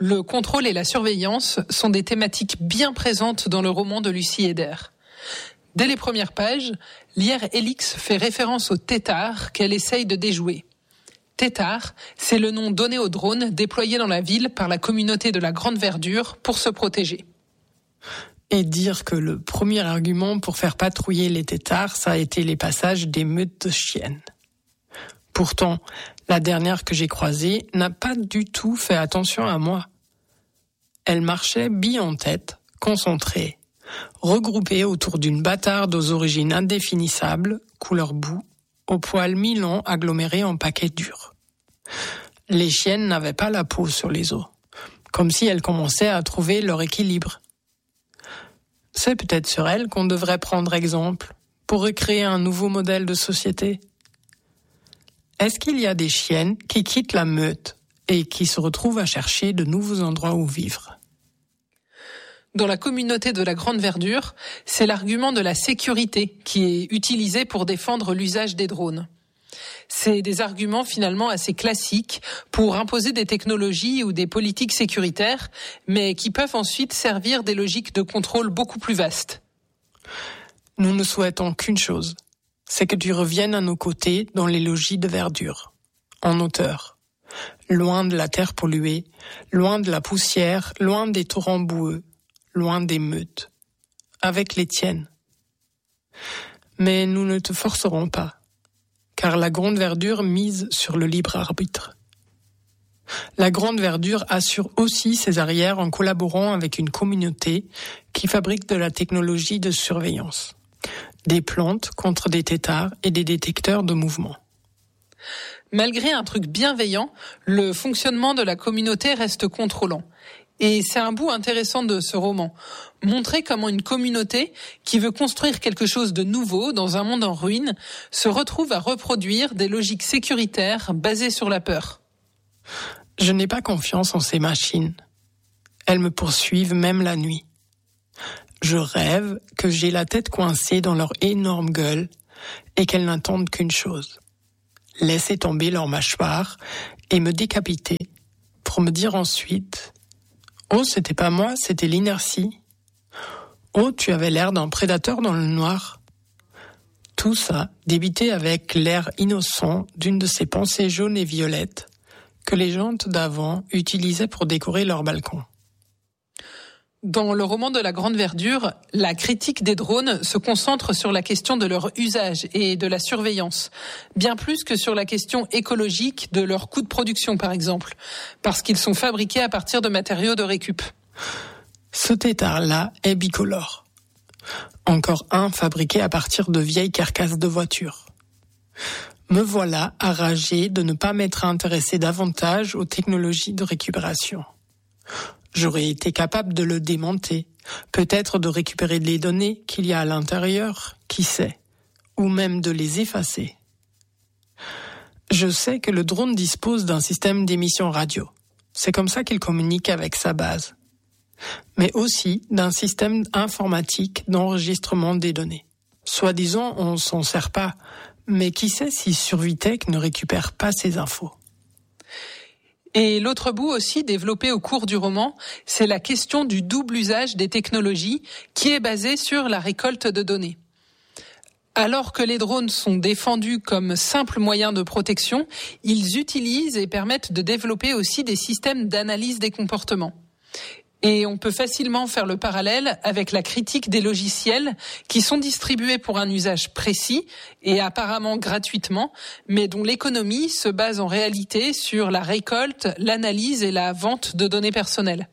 le contrôle et la surveillance sont des thématiques bien présentes dans le roman de Lucie Heder. Dès les premières pages, l'IR Helix fait référence au tétard qu'elle essaye de déjouer. Tétard, c'est le nom donné aux drones déployés dans la ville par la communauté de la Grande Verdure pour se protéger. Et dire que le premier argument pour faire patrouiller les tétards, ça a été les passages des meutes de chiennes. Pourtant, la dernière que j'ai croisée n'a pas du tout fait attention à moi. Elle marchait bille en tête, concentrée, regroupée autour d'une bâtarde aux origines indéfinissables, couleur boue, aux poils mi-longs agglomérés en paquets durs. Les chiennes n'avaient pas la peau sur les os, comme si elles commençaient à trouver leur équilibre. C'est peut-être sur elles qu'on devrait prendre exemple pour recréer un nouveau modèle de société. Est-ce qu'il y a des chiennes qui quittent la meute et qui se retrouvent à chercher de nouveaux endroits où vivre ? Dans la communauté de la Grande Verdure, c'est l'argument de la sécurité qui est utilisé pour défendre l'usage des drones. C'est des arguments finalement assez classiques pour imposer des technologies ou des politiques sécuritaires, mais qui peuvent ensuite servir des logiques de contrôle beaucoup plus vastes. Nous ne souhaitons qu'une chose, c'est que tu reviennes à nos côtés dans les logis de verdure, en hauteur, loin de la terre polluée, loin de la poussière, loin des torrents boueux, loin des meutes, avec les tiennes. Mais nous ne te forcerons pas, car la Grande Verdure mise sur le libre arbitre. La Grande Verdure assure aussi ses arrières en collaborant avec une communauté qui fabrique de la technologie de surveillance, des plantes contre des tétards et des détecteurs de mouvement. Malgré un truc bienveillant, le fonctionnement de la communauté reste contrôlant. Et c'est un bout intéressant de ce roman. Montrer comment une communauté qui veut construire quelque chose de nouveau dans un monde en ruine se retrouve à reproduire des logiques sécuritaires basées sur la peur. Je n'ai pas confiance en ces machines. Elles me poursuivent même la nuit. Je rêve que j'ai la tête coincée dans leur énorme gueule et qu'elles n'attendent qu'une chose. Laisser tomber leur mâchoire et me décapiter pour me dire ensuite « Oh, c'était pas moi, c'était l'inertie. Oh, tu avais l'air d'un prédateur dans le noir. » Tout ça débité avec l'air innocent d'une de ces pensées jaunes et violettes que les gens d'avant utilisaient pour décorer leur balcon. Dans le roman de la Grande Verdure, la critique des drones se concentre sur la question de leur usage et de la surveillance, bien plus que sur la question écologique de leur coût de production, par exemple, parce qu'ils sont fabriqués à partir de matériaux de récup. Ce tétard-là est bicolore. Encore un fabriqué à partir de vieilles carcasses de voitures. Me voilà enragé de ne pas m'être intéressé davantage aux technologies de récupération. J'aurais été capable de le démonter, peut-être de récupérer les données qu'il y a à l'intérieur, qui sait, ou même de les effacer. Je sais que le drone dispose d'un système d'émission radio. C'est comme ça qu'il communique avec sa base. Mais aussi d'un système informatique d'enregistrement des données. Soi-disant, on s'en sert pas, mais qui sait si Survitech ne récupère pas ces infos. Et l'autre bout aussi développé au cours du roman, c'est la question du double usage des technologies qui est basé sur la récolte de données. Alors que les drones sont défendus comme simple moyen de protection, ils utilisent et permettent de développer aussi des systèmes d'analyse des comportements. Et on peut facilement faire le parallèle avec la critique des logiciels qui sont distribués pour un usage précis et apparemment gratuitement, mais dont l'économie se base en réalité sur la récolte, l'analyse et la vente de données personnelles.